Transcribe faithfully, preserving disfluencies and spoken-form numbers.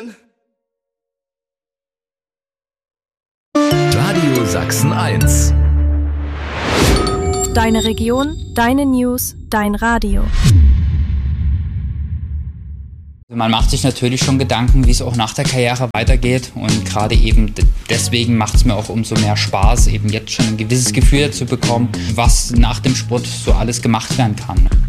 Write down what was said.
Singen. Radio Sachsen eins. Deine Region, deine News, dein Radio. Man macht sich natürlich schon Gedanken, wie es auch nach der Karriere weitergeht, und gerade eben deswegen macht es mir auch umso mehr Spaß, eben jetzt schon ein gewisses Gefühl zu bekommen, was nach dem Sport so alles gemacht werden kann.